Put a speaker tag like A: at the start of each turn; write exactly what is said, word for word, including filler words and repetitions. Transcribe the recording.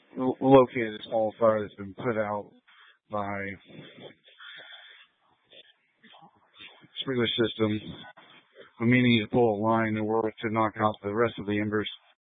A: lo- located a small fire that's been put out by sprinkler system. We may need to pull a line in order to knock out the rest of the embers.